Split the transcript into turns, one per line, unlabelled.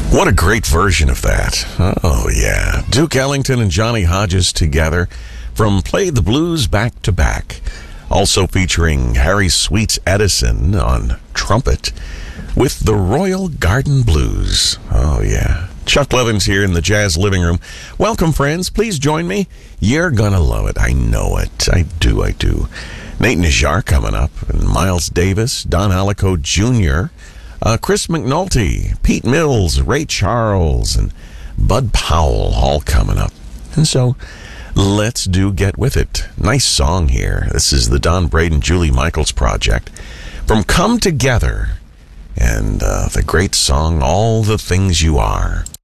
What a great version of that. Oh, yeah. Duke Ellington and Johnny Hodges together from Play the Blues Back to Back. Also featuring Harry Sweets Edison on trumpet with the Royal Garden Blues. Oh, yeah. Chuck Levins here in the Jazz Living Room. Welcome, friends. Please join me. You're gonna love it. I know it. I do. Nate Najjar coming up, and Miles Davis, Don Alico Jr., Chris McNulty, Pete Mills, Ray Charles, and Bud Powell all coming up. And so, let's do Get With It. Nice song here. This is the Don Braden, Julie Michaels project from Come Together, and the great song, All the Things You Are.